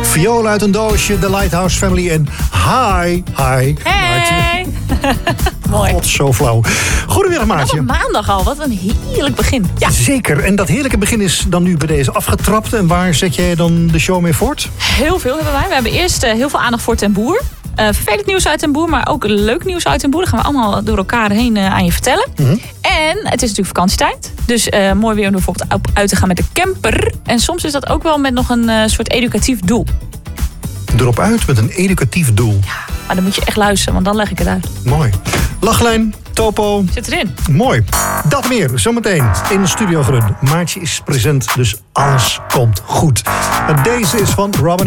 Viola uit een doosje, de Lighthouse Family en hi. Hey! Mooi. God, zo flauw. Goedemiddag, Maartje. Wat een maandag al, wat een heerlijk begin. Ja. Zeker, en dat heerlijke begin is dan nu bij deze afgetrapt. En waar zet jij dan de show mee voort? Heel veel hebben wij. We hebben eerst heel veel aandacht voor Ten Boer. Vervelend nieuws uit Ten Boer, maar ook leuk nieuws uit Ten Boer. Dat gaan we allemaal door elkaar heen aan je vertellen. Mm-hmm. En het is natuurlijk vakantietijd. Dus mooi weer om er bijvoorbeeld uit te gaan met de camper. En soms is dat ook wel met nog een soort educatief doel. Erop uit met een educatief doel. Ja, maar dan moet je echt luisteren, want dan leg ik het uit. Mooi. Lachlijn, topo. Zit erin. Mooi. Dat meer, zometeen in de studio gerund. Maartje is present, dus alles komt goed. En deze is van Robin